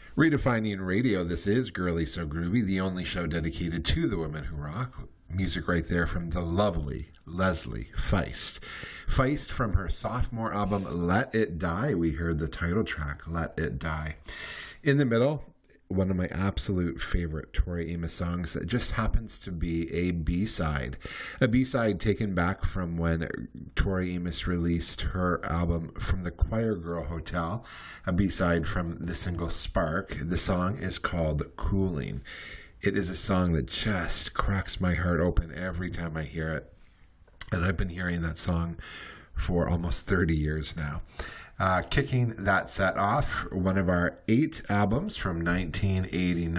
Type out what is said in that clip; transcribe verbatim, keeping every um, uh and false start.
Redefining radio, this is Girly So Groovy, the only show dedicated to the women who rock. Music right there from the lovely Leslie Feist. Feist, from her sophomore album, Let It Die, we heard the title track, Let It Die. In the middle, one of my absolute favorite Tori Amos songs that just happens to be a B-side. A B-side taken back from when Tori Amos released her album From the Choir Girl Hotel, a B-side from the single Spark. The song is called Cooling. It is a song that just cracks my heart open every time I hear it. And I've been hearing that song for almost thirty years now. Uh, kicking that set off, one of our eight albums from nineteen eighty-nine.